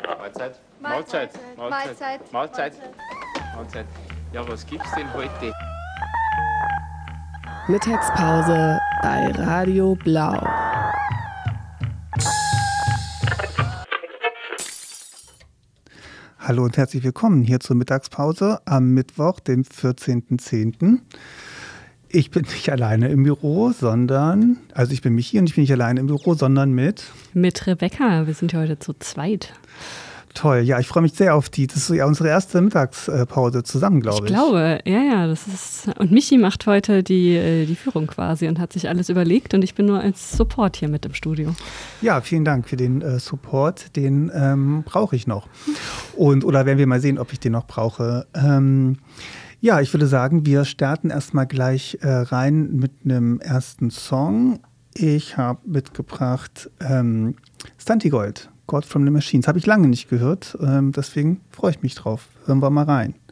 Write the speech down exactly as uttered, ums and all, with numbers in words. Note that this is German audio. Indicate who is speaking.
Speaker 1: Mahlzeit. Mahlzeit. Mahlzeit. Mahlzeit. Mahlzeit. Ja, was gibt's denn heute?
Speaker 2: Mittagspause bei Radio Blau.
Speaker 3: Hallo und herzlich willkommen hier zur Mittagspause am Mittwoch, dem vierzehnten zehnten Ich bin nicht alleine im Büro, sondern, also ich bin Michi und ich bin nicht alleine im Büro, sondern mit...
Speaker 2: Mit Rebecca, wir sind ja heute zu zweit.
Speaker 3: Toll, ja, ich freue mich sehr auf die, das ist ja unsere erste Mittagspause zusammen, glaube ich.
Speaker 2: Ich glaube, ja, ja, das ist, und Michi macht heute die, die Führung quasi und hat sich alles überlegt und ich bin nur als Support hier mit im Studio.
Speaker 3: Ja, vielen Dank für den äh, Support, den ähm, brauche ich noch. Und, oder werden wir mal sehen, ob ich den noch brauche. Ähm, ja, ich würde sagen, wir starten erstmal gleich äh, rein mit einem ersten Song. Ich habe mitgebracht ähm, Stantigold. God from the Machines. Habe ich lange nicht gehört, ähm, deswegen freue ich mich drauf. Hören wir mal rein.